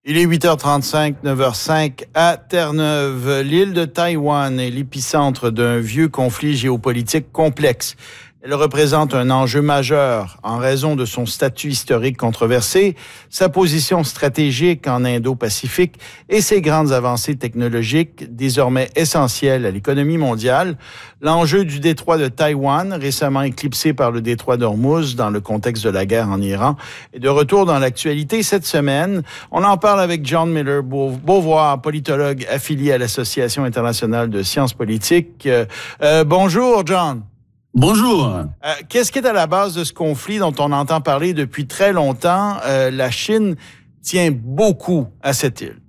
Il est 8h35, 9h05 à Terre-Neuve. L'île de Taïwan est l'épicentre d'un vieux conflit géopolitique complexe. Elle représente un enjeu majeur en raison de son statut historique controversé, sa position stratégique en Indo-Pacifique et ses grandes avancées technologiques désormais essentielles à l'économie mondiale. L'enjeu du détroit de Taïwan, récemment éclipsé par le détroit d'Ormuz dans le contexte de la guerre en Iran, est de retour dans l'actualité cette semaine. On en parle avec John Miller Beauvoir, politologue affilié à l'Association internationale de sciences politiques. Bonjour, John. Bonjour. Qu'est-ce qui est à la base de ce conflit dont on entend parler depuis très longtemps? La Chine tient beaucoup à cette île.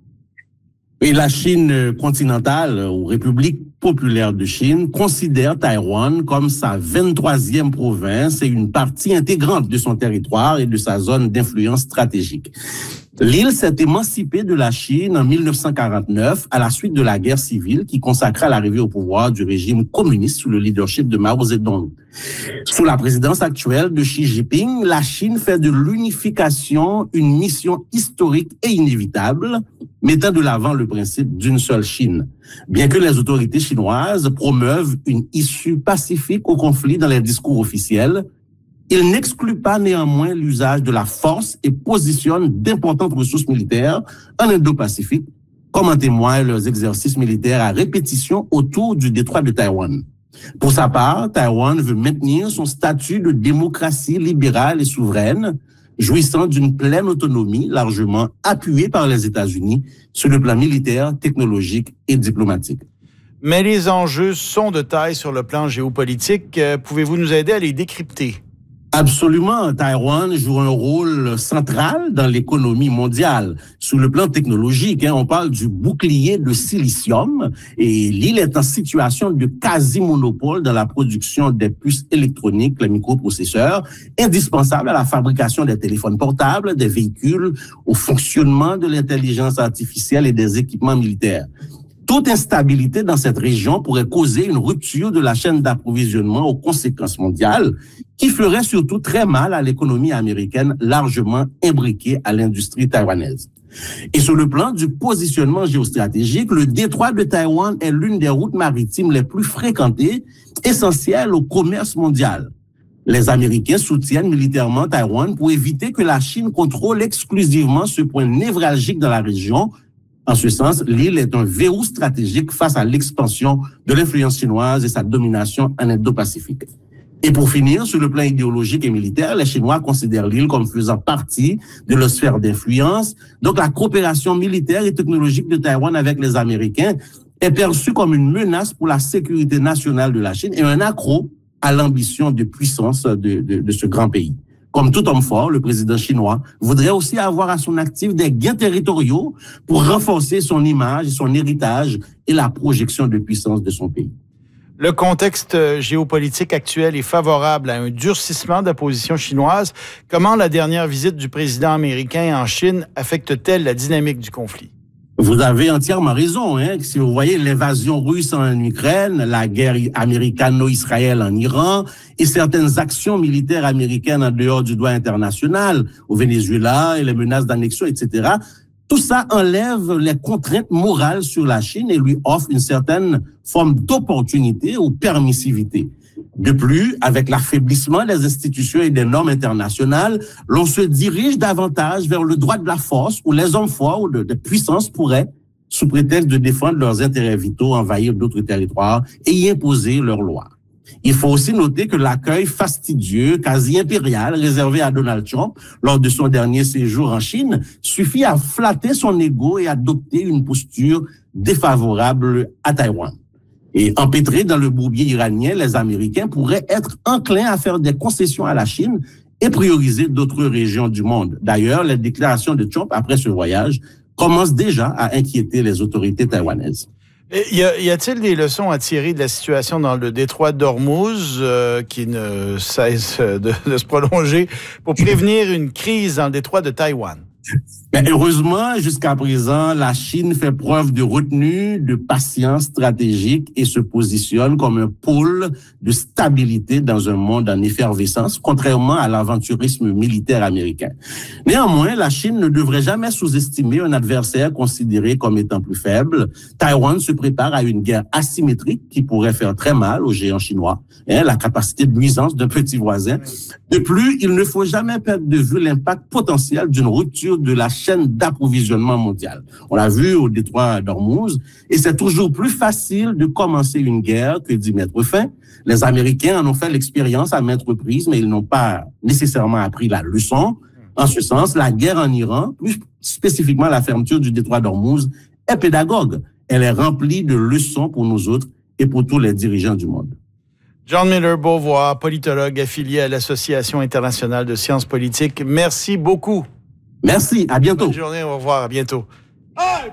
Oui, la Chine continentale, ou République populaire de Chine, considère Taïwan comme sa 23e province et une partie intégrante de son territoire et de sa zone d'influence stratégique. L'île s'est émancipée de la Chine en 1949 à la suite de la guerre civile qui consacra l'arrivée au pouvoir du régime communiste sous le leadership de Mao Zedong. Sous la présidence actuelle de Xi Jinping, la Chine fait de l'unification une mission historique et inévitable, mettant de l'avant le principe d'une seule Chine. Bien que les autorités chinoises promeuvent une issue pacifique au conflit dans les discours officiels, il n'exclut pas néanmoins l'usage de la force et positionne d'importantes ressources militaires en Indo-Pacifique, comme en témoignent leurs exercices militaires à répétition autour du détroit de Taïwan. Pour sa part, Taïwan veut maintenir son statut de démocratie libérale et souveraine, jouissant d'une pleine autonomie largement appuyée par les États-Unis sur le plan militaire, technologique et diplomatique. Mais les enjeux sont de taille sur le plan géopolitique. Pouvez-vous nous aider à les décrypter? Absolument. Taïwan joue un rôle central dans l'économie mondiale. Sur le plan technologique, on parle du bouclier de silicium et l'île est en situation de quasi-monopole dans la production des puces électroniques, les microprocesseurs, indispensables à la fabrication des téléphones portables, des véhicules, au fonctionnement de l'intelligence artificielle et des équipements militaires. Toute instabilité dans cette région pourrait causer une rupture de la chaîne d'approvisionnement aux conséquences mondiales qui ferait surtout très mal à l'économie américaine largement imbriquée à l'industrie taïwanaise. Et sur le plan du positionnement géostratégique, le détroit de Taïwan est l'une des routes maritimes les plus fréquentées, essentielles au commerce mondial. Les Américains soutiennent militairement Taïwan pour éviter que la Chine contrôle exclusivement ce point névralgique dans la région. En ce sens, l'île est un verrou stratégique face à l'expansion de l'influence chinoise et sa domination en Indo-Pacifique. Et pour finir, sur le plan idéologique et militaire, les Chinois considèrent l'île comme faisant partie de leur sphère d'influence. Donc, la coopération militaire et technologique de Taïwan avec les Américains est perçue comme une menace pour la sécurité nationale de la Chine et un accroc à l'ambition de puissance de ce grand pays. Comme tout homme fort, le président chinois voudrait aussi avoir à son actif des gains territoriaux pour renforcer son image, son héritage et la projection de puissance de son pays. Le contexte géopolitique actuel est favorable à un durcissement de la position chinoise. Comment la dernière visite du président américain en Chine affecte-t-elle la dynamique du conflit? Vous avez entièrement raison. Si vous voyez l'invasion russe en Ukraine, la guerre américano-israélienne en Iran et certaines actions militaires américaines en dehors du droit international, au Venezuela et les menaces d'annexion, etc., tout ça enlève les contraintes morales sur la Chine et lui offre une certaine forme d'opportunité ou permissivité. De plus, avec l'affaiblissement des institutions et des normes internationales, l'on se dirige davantage vers le droit de la force où les hommes forts ou de puissance pourraient, sous prétexte de défendre leurs intérêts vitaux, envahir d'autres territoires et y imposer leurs lois. Il faut aussi noter que l'accueil fastidieux, quasi impérial, réservé à Donald Trump lors de son dernier séjour en Chine, suffit à flatter son ego et adopter une posture défavorable à Taïwan. Et empêtrés dans le bourbier iranien, les Américains pourraient être enclins à faire des concessions à la Chine et prioriser d'autres régions du monde. D'ailleurs, les déclarations de Trump après ce voyage commencent déjà à inquiéter les autorités taïwanaises. Y a-t-il des leçons à tirer de la situation dans le détroit d'Ormuz qui ne cesse de se prolonger pour prévenir une crise dans le détroit de Taïwan? Mais heureusement, jusqu'à présent, la Chine fait preuve de retenue, de patience stratégique et se positionne comme un pôle de stabilité dans un monde en effervescence, contrairement à l'aventurisme militaire américain. Néanmoins, la Chine ne devrait jamais sous-estimer un adversaire considéré comme étant plus faible. Taïwan se prépare à une guerre asymétrique qui pourrait faire très mal aux géants chinois, la capacité de nuisance d'un petit voisin. De plus, il ne faut jamais perdre de vue l'impact potentiel d'une rupture de la chaîne d'approvisionnement mondiale. On l'a vu au détroit d'Ormuz, et c'est toujours plus facile de commencer une guerre que d'y mettre fin. Les Américains en ont fait l'expérience à maintes reprises, mais ils n'ont pas nécessairement appris la leçon. En ce sens, la guerre en Iran, plus spécifiquement la fermeture du détroit d'Ormuz, est pédagogue. Elle est remplie de leçons pour nous autres et pour tous les dirigeants du monde. John Miller-Beauvoir, politologue affilié à l'Association internationale de sciences politiques. Merci beaucoup. Merci, à bientôt. Bonne journée, au revoir, à bientôt.